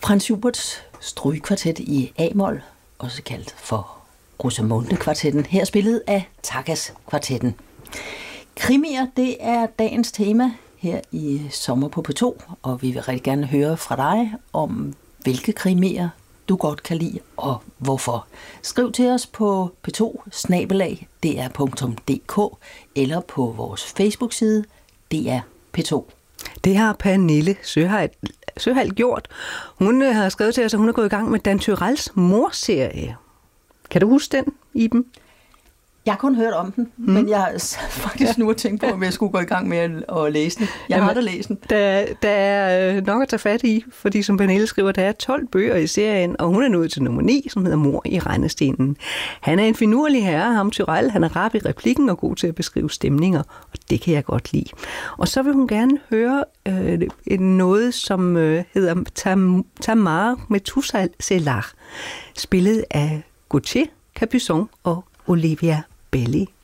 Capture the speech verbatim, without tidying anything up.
Franz Schuberts strygekvartet i A-mol, også kaldt for Rosamunde-kvartetten, her spillet af Takas-kvartetten. Krimier, det er dagens tema her i Sommer på P to, og vi vil rigtig gerne høre fra dig om, hvilke krimier du godt kan lide, og hvorfor. Skriv til os på p to bindestreg d r punktum d k eller på vores Facebook-side D R P to. Det har Pernille Søhald, Søhald gjort. Hun har skrevet til os, at hun er gået i gang med Dan Tyrells morserie. Kan du huske den, Iben? Jeg har kun hørt om den, mm. men jeg har faktisk nu tænkt på, om jeg skulle gå i gang med at, at læse den. Jeg Jamen, har aldrig læst den. Der, der er nok at tage fat i, fordi som Pernille skriver, der er tolv bøger i serien, og hun er nået til nummer ni, som hedder Mord i Rendestenen. Han er en finurlig herre, ham Tyrell. Han er rap i replikken og god til at beskrive stemninger, og det kan jeg godt lide. Og så vil hun gerne høre øh, noget, som øh, hedder Tam, Tamar Methuselah, spillet af Gauthier Capuçon og Olivia Belli.